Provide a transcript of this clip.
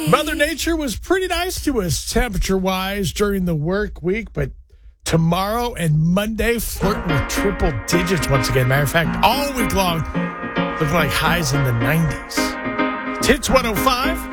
Mother Nature was pretty nice to us temperature-wise during the work week, but tomorrow and Monday flirting with triple digits once again. Matter of fact, all week long, looking like highs in the 90s. It's Hits 105.